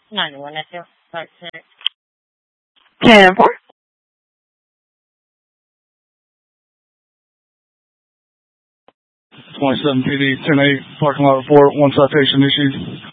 91, that's your start center. 10-4. 27 PD, 10-8, parking lot report, one citation issued.